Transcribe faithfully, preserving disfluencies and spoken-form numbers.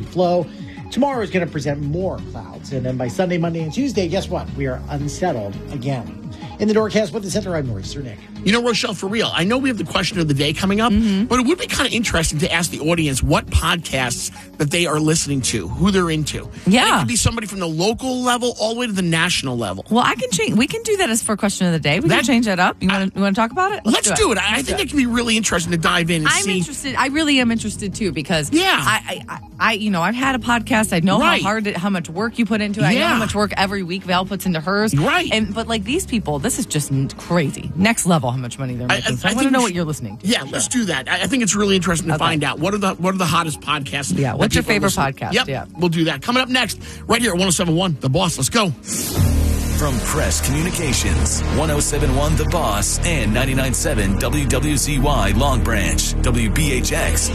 flow. Tomorrow is going to present more clouds. And then by Sunday, Monday, and Tuesday, guess what? We are unsettled again. In the Doorcast with the Center, I'm Nor'easter Nick. You know, Rochelle, for real, I know we have the question of the day coming up, mm-hmm. but it would be kind of interesting to ask the audience what podcasts that they are listening to, who they're into. Yeah. And it could be somebody from the local level all the way to the national level. Well, I can change. We can do that as for question of the day. We that, can change that up. You want to talk about it? Let's, let's do it. Do it. I, I think it. it can be really interesting to dive in and I'm see. I'm interested. I really am interested, too, because yeah. I, I, I, you know, I've had a podcast. I know right. how hard, it, how much work you put into it. Yeah. I know how much work every week Val puts into hers. Right. And But, like, these people, this is just crazy. Next level how much money they're making. I, I, so I, I want to know what you're listening to. Yeah, sure. Let's do that. I, I think it's really interesting to okay. find out what are the what are the hottest podcasts. Yeah, what's your favorite podcast? Yep, yeah. We'll do that. Coming up next, right here at one oh seven point one, The Boss. Let's go. From Crest Communications, one oh seven point one The Boss and ninety-nine point seven W W Z Y Long Branch, W B H X